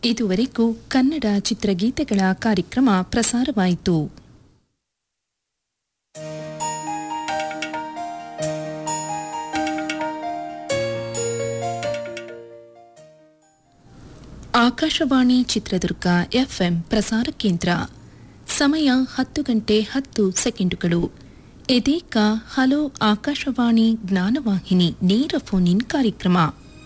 ಇದುವರೆಗೂ ಕನ್ನಡ ಚಿತ್ರಗೀತೆಗಳ ಕಾರ್ಯಕ್ರಮ ಪ್ರಸಾರವಾಯಿತು. ಆಕಾಶವಾಣಿ ಚಿತ್ರದುರ್ಗ ಎಫ್ಎಂ ಪ್ರಸಾರ ಕೇಂದ್ರ. ಸಮಯ 10:10 ಇದೀಗ ಹಲೋ ಆಕಾಶವಾಣಿ ಜ್ಞಾನವಾಹಿನಿ ನೇರ ಫೋನ್ ಇನ್ ಕಾರ್ಯಕ್ರಮ.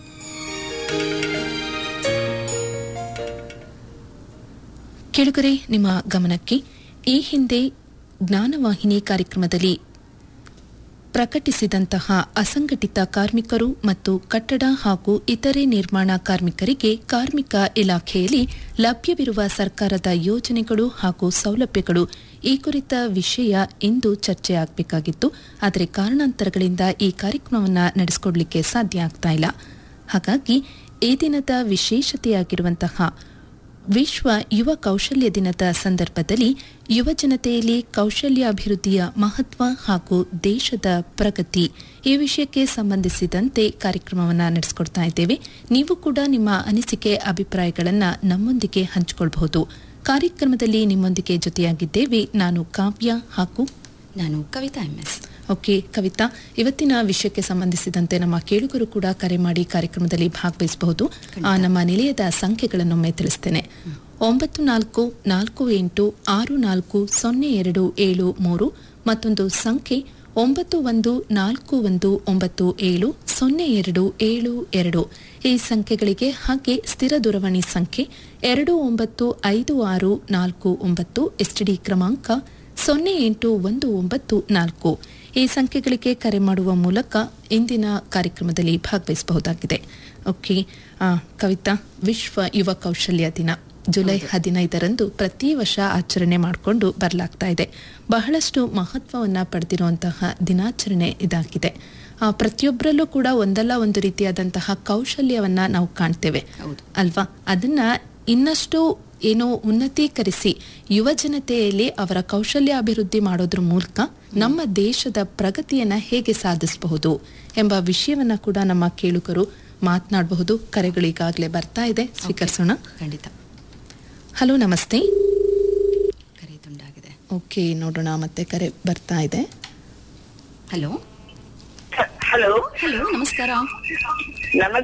ಕೆಳಗರೆ ನಿಮ್ಮ ಗಮನಕ್ಕೆ ಈ ಹಿಂದೆ ಜ್ಞಾನವಾಹಿನಿ ಕಾರ್ಯಕ್ರಮದಲ್ಲಿ ಪ್ರಕಟಿಸಿದಂತಹ ಅಸಂಘಟಿತ ಕಾರ್ಮಿಕರು ಮತ್ತು ಕಟ್ಟಡ ಹಾಗೂ ಇತರೆ ನಿರ್ಮಾಣ ಕಾರ್ಮಿಕರಿಗೆ ಕಾರ್ಮಿಕ ಇಲಾಖೆಯಲ್ಲಿ ಲಭ್ಯವಿರುವ ಸರ್ಕಾರದ ಯೋಜನೆಗಳು ಹಾಗೂ ಸೌಲಭ್ಯಗಳು ಈ ಕುರಿತ ವಿಷಯ ಇಂದು ಚರ್ಚೆಯಾಗಬೇಕಾಗಿತ್ತು. ಆದರೆ ಕಾರಣಾಂತರಗಳಿಂದ ಈ ಕಾರ್ಯಕ್ರಮವನ್ನು ನಡೆಸಿಕೊಡಲಿಕ್ಕೆ ಸಾಧ್ಯ ಆಗ್ತಾ ಇಲ್ಲ. ಹಾಗಾಗಿ ಈ ದಿನದ ವಿಶೇಷತೆಯಾಗಿರುವಂತಹ ವಿಶ್ವ ಯುವ ಕೌಶಲ್ಯ ದಿನದ ಸಂದರ್ಭದಲ್ಲಿ ಯುವ ಜನತೆಯಲ್ಲಿ ಕೌಶಲ್ಯಾಭಿವೃದ್ಧಿಯ ಮಹತ್ವ ಹಾಗೂ ದೇಶದ ಪ್ರಗತಿ ಈ ವಿಷಯಕ್ಕೆ ಸಂಬಂಧಿಸಿದಂತೆ ಕಾರ್ಯಕ್ರಮವನ್ನು ನಡೆಸಿಕೊಡ್ತಾ ಇದ್ದೇವೆ. ನೀವು ಕೂಡ ನಿಮ್ಮ ಅನಿಸಿಕೆ ಅಭಿಪ್ರಾಯಗಳನ್ನು ನಮ್ಮೊಂದಿಗೆ ಹಂಚಿಕೊಳ್ಳಬಹುದು. ಕಾರ್ಯಕ್ರಮದಲ್ಲಿ ನಿಮ್ಮೊಂದಿಗೆ ಜೊತೆಯಾಗಿದ್ದೇವೆ ನಾನು ಕಾವ್ಯ ಹಾಗೂ ನಾನು ಕವಿತಾ MS. ಓಕೆ ಕವಿತಾ, ಇವತ್ತಿನ ವಿಷಯಕ್ಕೆ ಸಂಬಂಧಿಸಿದಂತೆ ನಮ್ಮ ಕೇಳುಗರು ಕೂಡ ಕರೆ ಮಾಡಿ ಕಾರ್ಯಕ್ರಮದಲ್ಲಿ ಭಾಗವಹಿಸಬಹುದು. ನಮ್ಮ ನಿಲಯದ ಸಂಖ್ಯೆಗಳನ್ನೊಮ್ಮೆ ತಿಳಿಸ್ತೇನೆ. 9446402773 ಮತ್ತೊಂದು ಸಂಖ್ಯೆ 9141970272 ಈ ಸಂಖ್ಯೆಗಳಿಗೆ, ಹಾಗೆ ಸ್ಥಿರ ದೂರವಾಣಿ ಸಂಖ್ಯೆ 295649 STD ಕ್ರಮಾಂಕ 08194 ಈ ಸಂಖ್ಯೆಗಳಿಗೆ ಕರೆ ಮಾಡುವ ಮೂಲಕ ಇಂದಿನ ಕಾರ್ಯಕ್ರಮದಲ್ಲಿ ಭಾಗವಹಿಸಬಹುದಾಗಿದೆ. ಓಕೆ ಕವಿತಾ, ವಿಶ್ವ ಯುವ ಕೌಶಲ್ಯ ದಿನ ಜುಲೈ 15ರಂದು ಪ್ರತಿ ವರ್ಷ ಆಚರಣೆ ಮಾಡಿಕೊಂಡು ಬರಲಾಗ್ತಾ ಇದೆ. ಬಹಳಷ್ಟು ಮಹತ್ವವನ್ನು ಪಡೆದಿರುವಂತಹ ದಿನಾಚರಣೆ ಇದಾಗಿದೆ. ಪ್ರತಿಯೊಬ್ಬರಲ್ಲೂ ಕೂಡ ಒಂದಲ್ಲ ಒಂದು ರೀತಿಯಾದಂತಹ ಕೌಶಲ್ಯವನ್ನ ನಾವು ಕಾಣ್ತೇವೆ ಅಲ್ವಾ? ಅದನ್ನ ಇನ್ನಷ್ಟು ಉನ್ನತೀಕರಿಸಿ ಯುವ ಜನತೆಯಲ್ಲಿ ಅವರ ಕೌಶಲ್ಯ ಅಭಿವೃದ್ಧಿ ಮಾಡೋದ್ರ ಮೂಲಕ ನಮ್ಮ ದೇಶದ ಪ್ರಗತಿಯನ್ನ ಹೇಗೆ ಸಾಧಿಸಬಹುದು ಎಂಬ ವಿಷಯವನ್ನ ಕೂಡ ನಮ್ಮ ಕೇಳುಗರು ಮಾತನಾಡಬಹುದು. ಕರೆಗಳಿಗಾಗಲೇ ಬರ್ತಾ ಇದೆ, ಸ್ವೀಕರಿಸೋಣ. ಖಂಡಿತ. ಹಲೋ, ನಮಸ್ತೆ. ಕರೆ ತುಂಡಾಗಿದೆ. ಓಕೆ, ನೋಡೋಣ. ಮತ್ತೆ ಕರೆ ಬರ್ತಾ ಇದೆ. ಹಲೋ ಹಲೋ ಹಲೋ, ನಮಸ್ಕಾರ.